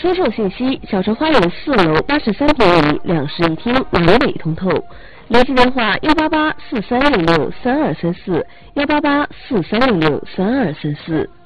销售信息：小城花园4楼83平米2室1厅南北通透。联系电话：18843663234，18843663234。